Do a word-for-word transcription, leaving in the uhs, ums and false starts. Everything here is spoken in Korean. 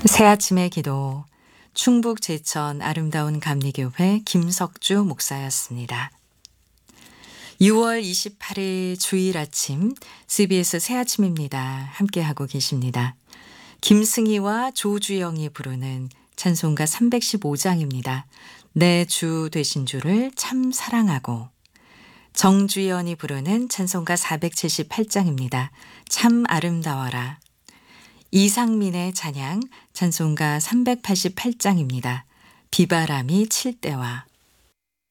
새아침의 기도 충북 제천 아름다운 감리교회 김석주 목사였습니다. 유월 이십팔일 주일 아침 씨비에스 새아침입니다. 함께하고 계십니다. 김승희와 조주영이 부르는 찬송가 삼백십오장입니다. 내 주 되신 주를 참 사랑하고. 정주연이 부르는 찬송가 사백칠십팔장입니다. 참 아름다워라. 이상민의 찬양 찬송가 삼백팔십팔장입니다. 비바람이 칠 때와.